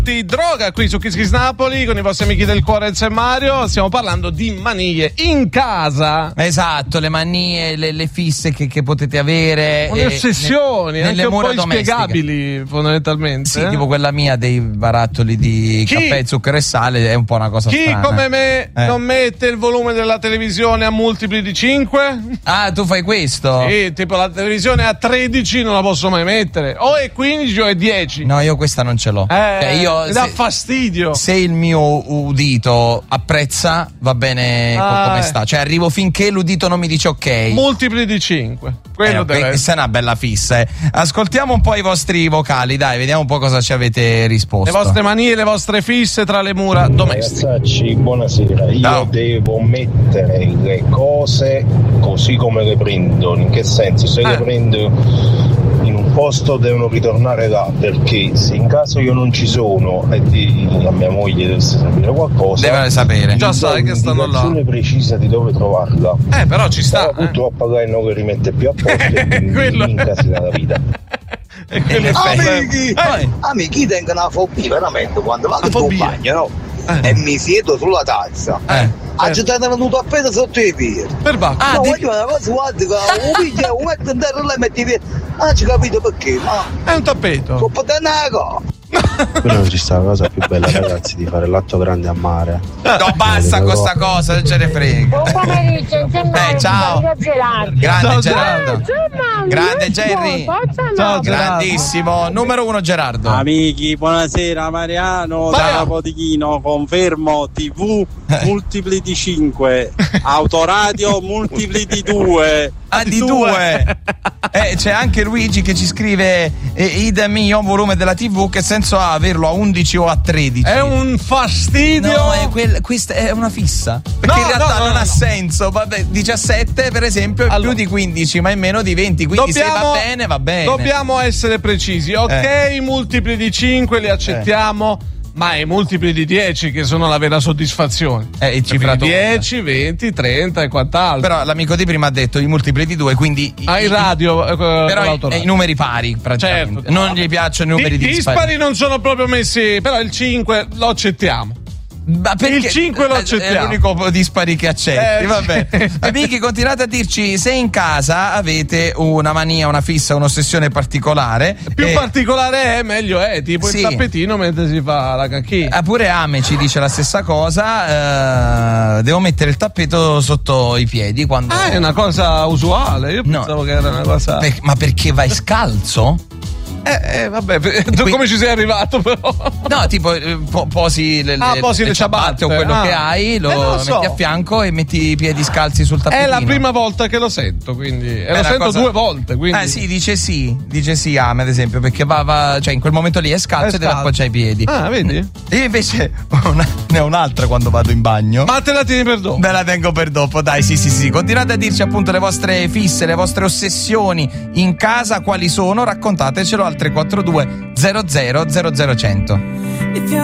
Di droga qui su Kiss Kiss Napoli con i vostri amici del cuore Enzo e Mario. Stiamo parlando di manie in casa. Esatto, le manie, le fisse che potete avere, le ossessioni anche un po' inspiegabili fondamentalmente. Sì, tipo quella mia dei barattoli di caffè, zucchero e sale è un po' una cosa strana. Chi come me non mette il volume della televisione a multipli di 5? Ah, tu fai questo? Sì, tipo la televisione a 13 non la posso mai mettere, o è 15 o è 10. No, io questa non ce l'ho. Mi dà fastidio. Se il mio udito apprezza, va bene come sta. Cioè arrivo finché l'udito non mi dice ok. Multipli di 5. Quello deve essere. Questa è una bella fissa. Ascoltiamo un po' i vostri vocali, dai, vediamo un po' cosa ci avete risposto. Le vostre manie, le vostre fisse tra le mura domestiche. Ragazzacci, buonasera. Io devo mettere le cose così come le prendo. In che senso? Se le prendo in un posto devono ritornare là, perché se in caso io non ci sono e a mia moglie dovesse sapere qualcosa, deve sapere, già sai che stanno là, precisa di dove trovarla. Però ci sta. Però purtroppo lei non le rimette più a posto e mi incasina la vita. Amici tengono una fobia veramente quando vado in bagno, no? E mi siedo sulla tazza. Agitando venuto appena sotto i piedi. Per bacco. Voglio una cosa, guarda, un metto in terra e lei metti i piedi. Ci capito perché? Ma è un tappeto. Coppa tenago. Però non ci sta la cosa più bella, ragazzi, di fare l'atto grande a mare. No, basta con sta cosa, non ce ne frega. Buon pomeriggio, ciao. Grande Gerardo. Grande Jerry. Ciao, grandissimo. Numero 1 Gerardo. Amici, buonasera Mariano, da Potichino, confermo TV multipli di 5, autoradio multipli di 2. Ah, di 2. C'è anche Luigi che ci scrive idem io volume della TV, che senso ha averlo a 11 o a 13? È un fastidio. No, questa è una fissa. Perché in realtà non ha senso. Vabbè, 17 per esempio è più di 15, ma è meno di 20. Quindi se va bene, va bene. Dobbiamo essere precisi. Ok, multipli di 5 li accettiamo. Ma i multipli di 10 che sono la vera soddisfazione. Il cifrato 10, 20, 30 e quant'altro. Però l'amico di prima ha detto i multipli di 2, quindi il radio però i numeri pari praticamente. Certo. Non gli piacciono i numeri dispari. I dispari non sono proprio messi, però il 5 lo accettiamo. Ma perché il 5 lo accettiamo. È l'unico dispari che accetti. Vabbè. Amici, continuate a dirci se in casa avete una mania, una fissa, un'ossessione particolare. Più particolare è, meglio è. Tipo il tappetino mentre si fa la cacchina. Pure Ame ci dice la stessa cosa. Devo mettere il tappeto sotto i piedi quando. È una cosa usuale. Io pensavo che era una cosa. Ma perché vai scalzo? Vabbè, tu come ci sei arrivato però? No, tipo posi le ciabatte o quello che hai, lo metti a fianco e metti i piedi scalzi sul tappetino. È la prima volta che lo sento, quindi lo sento 2 volte, quindi. Dice sì Ame ad esempio, perché va cioè in quel momento lì è scalzo e deve appoggiare i piedi. Vedi? Io invece ne ho un'altra quando vado in bagno. Ma te la tieni per dopo? Me la tengo per dopo, dai, sì. Continuate a dirci appunto le vostre fisse, le vostre ossessioni in casa, quali sono, raccontatecelo al 342 00 00 100.